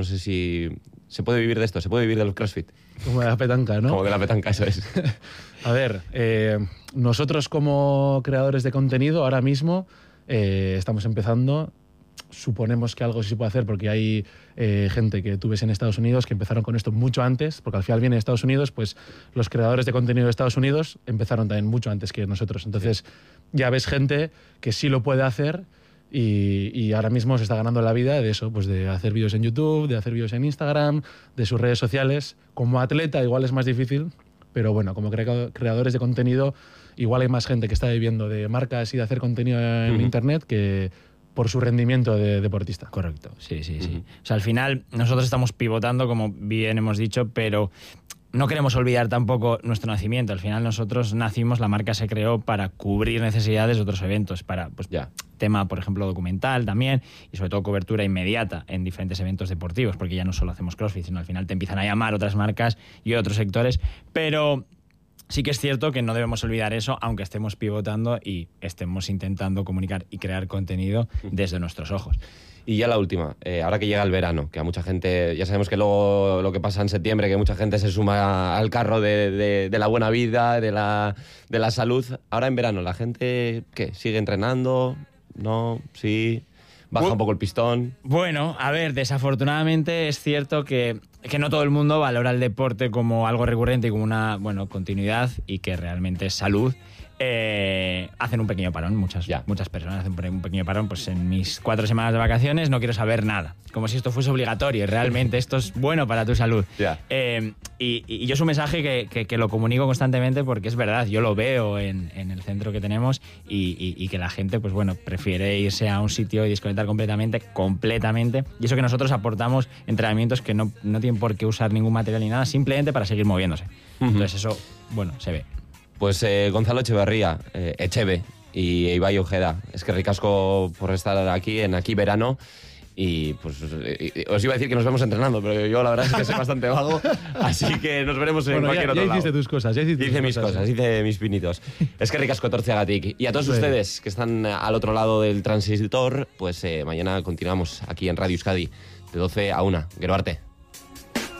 no sé si se puede vivir de esto, se puede vivir del CrossFit. Como de la petanca, ¿no? Como de la petanca, eso es. A ver, nosotros como creadores de contenido ahora mismo estamos empezando. Suponemos que algo sí se puede hacer porque hay gente que tú ves en Estados Unidos que empezaron con esto mucho antes, porque al final viene de Estados Unidos, pues los creadores de contenido de Estados Unidos empezaron también mucho antes que nosotros. Entonces ya ves gente que sí lo puede hacer y ahora mismo se está ganando la vida de eso, pues de hacer vídeos en YouTube, de hacer vídeos en Instagram, de sus redes sociales. Como atleta igual es más difícil, pero bueno, como creadores de contenido igual hay más gente que está viviendo de marcas y de hacer contenido en Internet que por su rendimiento de deportista. Correcto, sí. O sea, al final nosotros estamos pivotando, como bien hemos dicho, pero no queremos olvidar tampoco nuestro nacimiento. Al final nosotros nacimos, la marca se creó para cubrir necesidades de otros eventos, para tema, por ejemplo, documental también, y sobre todo cobertura inmediata en diferentes eventos deportivos, porque ya no solo hacemos CrossFit, sino al final te empiezan a llamar otras marcas y otros sectores, pero sí que es cierto que no debemos olvidar eso, aunque estemos pivotando y estemos intentando comunicar y crear contenido desde nuestros ojos. Y ya la última, ahora que llega el verano, que a mucha gente, ya sabemos que luego lo que pasa en septiembre, que mucha gente se suma al carro de la buena vida, de la salud. Ahora en verano, ¿la gente qué? ¿Sigue entrenando? ¿No? ¿Sí? ¿Baja un poco el pistón? Bueno, a ver, desafortunadamente es cierto que no todo el mundo valora el deporte como algo recurrente y como una continuidad y que realmente es salud. Hacen un pequeño parón, muchas personas hacen un pequeño parón. Pues en mis 4 semanas de vacaciones no quiero saber nada, como si esto fuese obligatorio. Realmente esto es bueno para tu salud. Y yo es un mensaje que lo comunico constantemente porque es verdad, yo lo veo en el centro que tenemos y que la gente pues bueno, prefiere irse a un sitio y desconectar completamente, y eso que nosotros aportamos entrenamientos que no tienen por qué usar ningún material ni nada, simplemente para seguir moviéndose. Entonces eso, bueno, se ve. Pues Gonzalo Echeverría, Echeve y Ibai Ojeda, es que ricasco por estar aquí en Aquí Verano. Y pues os iba a decir que nos vemos entrenando, pero yo la verdad es que soy bastante vago, así que nos veremos en cualquier otro lado. Ya hiciste tus cosas, hice mis cosas, hice mis pinitos. Es que ricasco torceagatik. Y a todos ustedes que están al otro lado del transistor, pues mañana continuamos aquí en Radio Euskadi de 12 a 1. Gero arte.